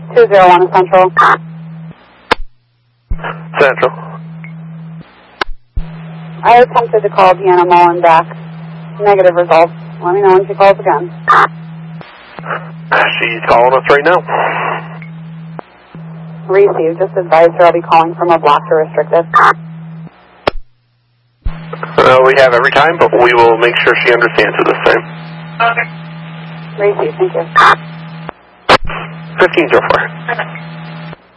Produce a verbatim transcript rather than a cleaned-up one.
two zero one Central. Central. I attempted to call Deanna Mullen back. Negative results. Let me know when she calls again. She's calling us right now. Receive. Just advise her I'll be calling from a block to restricted. Uh, we have every time, but we will make sure she understands it this time. Receive. Thank you. fifteen oh four.